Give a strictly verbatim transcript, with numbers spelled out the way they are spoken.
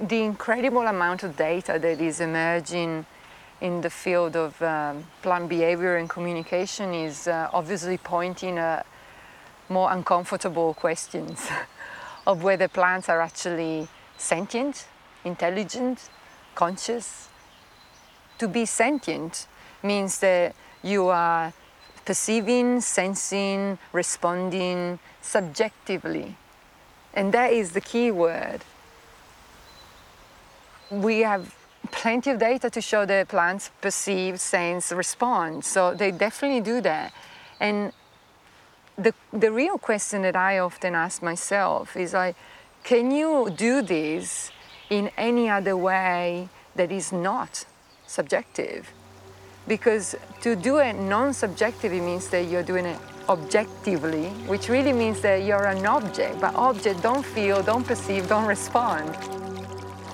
the incredible amount of data that is emerging in the field of um, plant behavior and communication is uh, obviously pointing at more uncomfortable questions of whether plants are actually sentient, intelligent, conscious. To be sentient means that you are perceiving, sensing, responding subjectively. And that is the key word. We have plenty of data to show that plants perceive, sense, respond. So they definitely do that. And the, the real question that I often ask myself is like, can you do this in any other way that is not subjective? Because to do it non-subjectively means that you're doing it objectively, which really means that you're an object, but objects don't feel, don't perceive, don't respond.